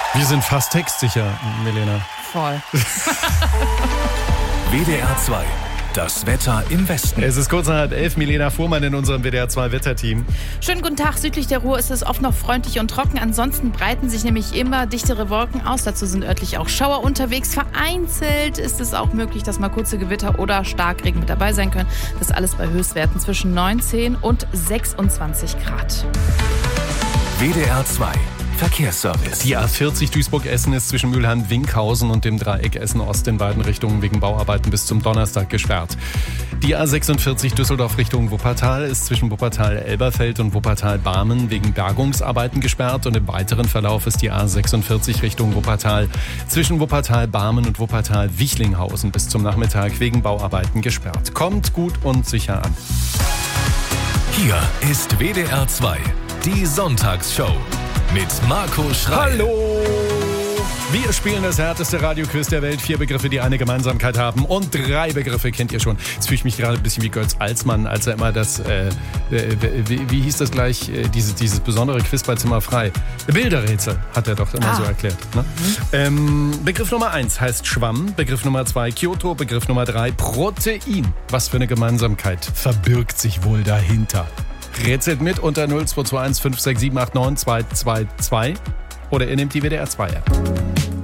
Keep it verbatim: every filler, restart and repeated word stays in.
Wir sind fast textsicher, Milena. Voll. W D R zwei. Das Wetter im Westen. Es ist kurz nach halb elf. Milena Fuhrmann in unserem W D R zwei Wetterteam. Schönen guten Tag. Südlich der Ruhr ist es oft noch freundlich und trocken. Ansonsten breiten sich nämlich immer dichtere Wolken aus. Dazu sind örtlich auch Schauer unterwegs. Vereinzelt ist es auch möglich, dass mal kurze Gewitter oder Starkregen mit dabei sein können. Das alles bei Höchstwerten zwischen neunzehn und sechsundzwanzig Grad. W D R zwei. Verkehrsservice. Die A vierzig Duisburg-Essen ist zwischen Mülheim-Winkhausen und dem Dreieck Essen-Ost in beiden Richtungen wegen Bauarbeiten bis zum Donnerstag gesperrt. Die A sechsundvierzig Düsseldorf Richtung Wuppertal ist zwischen Wuppertal-Elberfeld und Wuppertal-Barmen wegen Bergungsarbeiten gesperrt und im weiteren Verlauf ist die A sechsundvierzig Richtung Wuppertal zwischen Wuppertal-Barmen und Wuppertal-Wichlinghausen bis zum Nachmittag wegen Bauarbeiten gesperrt. Kommt gut und sicher an. Hier ist W D R zwei, die Sonntagsshow. Mit Marco Schreil. Hallo! Wir spielen das härteste Radioquiz der Welt. Vier Begriffe, die eine Gemeinsamkeit haben. Und drei Begriffe kennt ihr schon. Jetzt fühle ich mich gerade ein bisschen wie Götz Alsmann, als er immer das, äh, wie, wie hieß das gleich, äh, dieses, dieses besondere Quiz bei Zimmer frei. Bilderrätsel hat er doch immer ah. so erklärt. Ne? Mhm. Ähm, Begriff Nummer eins heißt Schwamm. Begriff Nummer zwei Kyoto. Begriff Nummer drei Protein. Was für eine Gemeinsamkeit verbirgt sich wohl dahinter? Rätselt mit unter null zwei zwei eins fünf sechs sieben acht neun zwei zwei zwei oder ihr nehmt die W D R zwei App.